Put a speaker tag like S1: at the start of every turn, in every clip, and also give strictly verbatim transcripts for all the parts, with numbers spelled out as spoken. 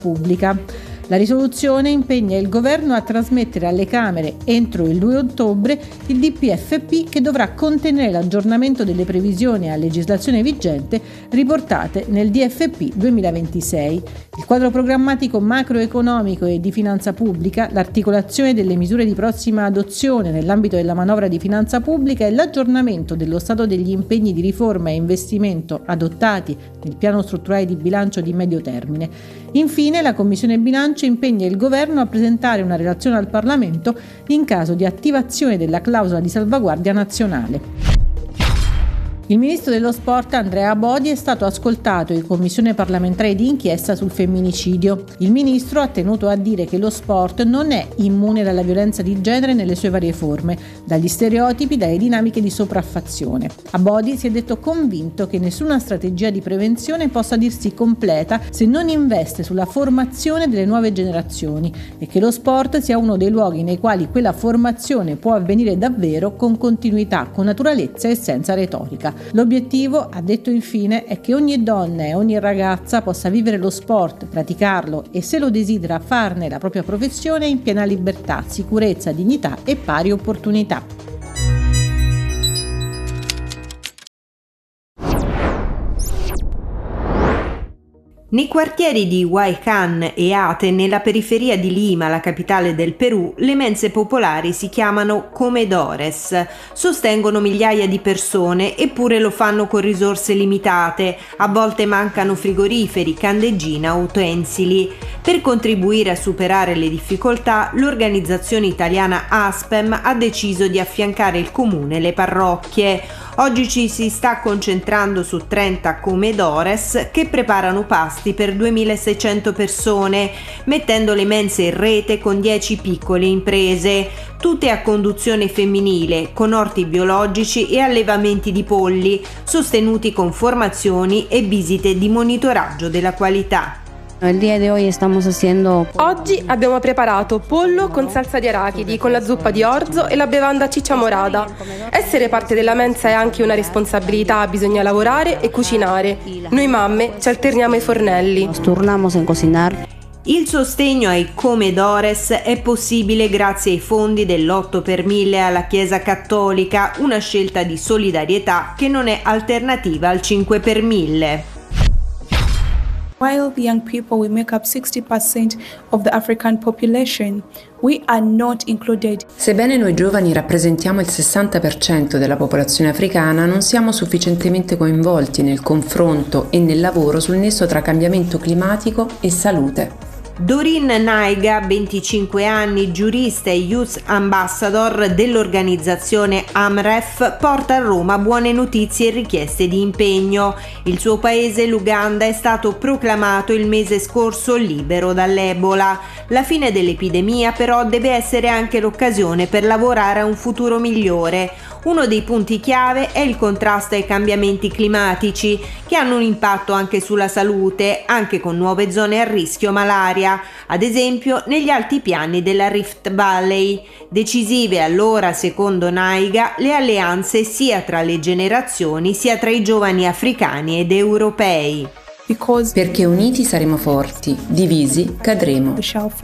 S1: pubblica. La risoluzione impegna il governo a trasmettere alle Camere entro il due ottobre il D P F P che dovrà contenere l'aggiornamento delle previsioni a legislazione vigente riportate nel D F P duemilaventisei. Il quadro programmatico macroeconomico e di finanza pubblica, l'articolazione delle misure di prossima adozione nell'ambito della manovra di finanza pubblica e l'aggiornamento dello stato degli impegni di riforma e investimento adottati nel piano strutturale di bilancio di medio termine. Infine, la Commissione Bilancio impegna il governo a presentare una relazione al Parlamento in caso di attivazione della clausola di salvaguardia nazionale. Il ministro dello sport Andrea Abodi è stato ascoltato in commissione parlamentare di inchiesta sul femminicidio. Il ministro ha tenuto a dire che lo sport non è immune dalla violenza di genere nelle sue varie forme, dagli stereotipi, dalle dinamiche di sopraffazione. Abodi si è detto convinto che nessuna strategia di prevenzione possa dirsi completa se non investe sulla formazione delle nuove generazioni e che lo sport sia uno dei luoghi nei quali quella formazione può avvenire davvero con continuità, con naturalezza e senza retorica. L'obiettivo, ha detto infine, è che ogni donna e ogni ragazza possa vivere lo sport, praticarlo e, se lo desidera, farne la propria professione in piena libertà, sicurezza, dignità e pari opportunità.
S2: Nei quartieri di Huaycán e Ate, nella periferia di Lima, la capitale del Perù, le mense popolari si chiamano comedores. Sostengono migliaia di persone, eppure lo fanno con risorse limitate. A volte mancano frigoriferi, candeggina o utensili. Per contribuire a superare le difficoltà, l'organizzazione italiana ASPEM ha deciso di affiancare il comune e le parrocchie. Oggi ci si sta concentrando su trenta comedores che preparano pasti per duemilaseicento persone, mettendo le mense in rete con dieci piccole imprese, tutte a conduzione femminile, con orti biologici e allevamenti di polli, sostenuti con formazioni e visite di monitoraggio della qualità.
S3: Oggi abbiamo preparato pollo con salsa di arachidi, con la zuppa di orzo e la bevanda ciccia morada. Essere parte della mensa è anche una responsabilità, bisogna lavorare e cucinare. Noi mamme ci alterniamo ai fornelli.
S2: Il sostegno ai comedores è possibile grazie ai fondi dell'otto per mille alla Chiesa Cattolica, una scelta di solidarietà che non è alternativa al cinque per mille.
S4: While the young people will make up sixty percent of the African population, we are not included.
S5: Sebbene noi giovani rappresentiamo il sessanta per cento della popolazione africana, non siamo sufficientemente coinvolti nel confronto e nel lavoro sul nesso tra cambiamento climatico e salute.
S2: Dorin Naiga, venticinque anni, giurista e youth ambassador dell'organizzazione AMREF, porta a Roma buone notizie e richieste di impegno. Il suo paese, l'Uganda, è stato proclamato il mese scorso libero dall'Ebola. La fine dell'epidemia però deve essere anche l'occasione per lavorare a un futuro migliore. Uno dei punti chiave è il contrasto ai cambiamenti climatici, che hanno un impatto anche sulla salute, anche con nuove zone a rischio malaria, ad esempio negli altipiani della Rift Valley. Decisive allora, secondo Naiga, le alleanze sia tra le generazioni sia tra i giovani africani ed europei.
S5: Perché uniti saremo forti, divisi cadremo.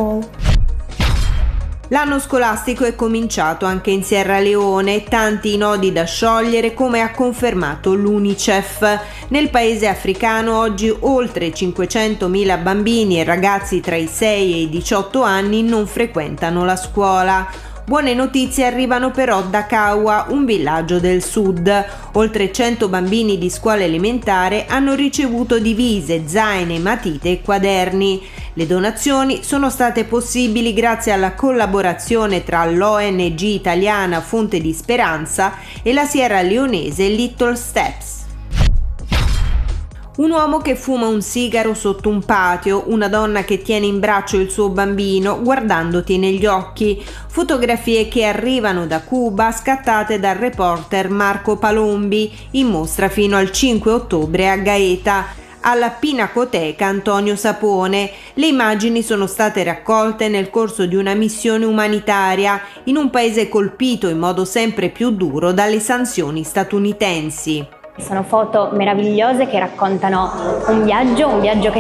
S2: L'anno scolastico è cominciato anche in Sierra Leone, tanti i nodi da sciogliere come ha confermato l'UNICEF. Nel paese africano oggi oltre cinquecentomila bambini e ragazzi tra i sei e i diciotto anni non frequentano la scuola. Buone notizie arrivano però da Kawa, un villaggio del sud. Oltre cento bambini di scuola elementare hanno ricevuto divise, zaine, matite e quaderni. Le donazioni sono state possibili grazie alla collaborazione tra l'O N G italiana Fonte di Speranza e la sierra leonese Little Steps. Un uomo che fuma un sigaro sotto un patio, una donna che tiene in braccio il suo bambino guardandoti negli occhi. Fotografie che arrivano da Cuba scattate dal reporter Marco Palombi, in mostra fino al cinque ottobre a Gaeta. Alla Pinacoteca Antonio Sapone. Le immagini sono state raccolte nel corso di una missione umanitaria in un paese colpito in modo sempre più duro dalle sanzioni statunitensi.
S6: Sono foto meravigliose che raccontano un viaggio, un viaggio che